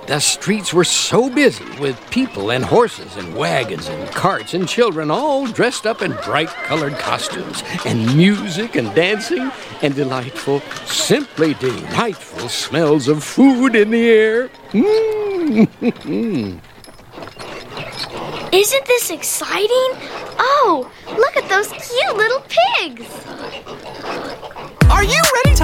The streets were so busy with people and horses and wagons and carts and children all dressed up in bright-colored costumes and music and dancing and delightful, simply delightful smells of food in the air. Isn't this exciting? Oh, look at those cute little pigs. Are you ready to